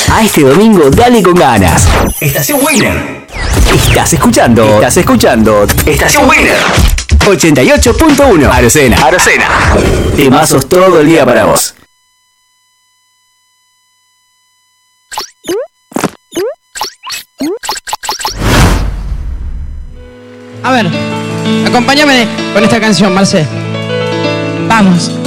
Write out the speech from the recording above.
A este domingo dale con ganas. Estación Winner. Estás escuchando Estación Winner 88.1 Arocena. Temazos todo el día para vos. A ver, acompáñame con esta canción, Marce. Vamos.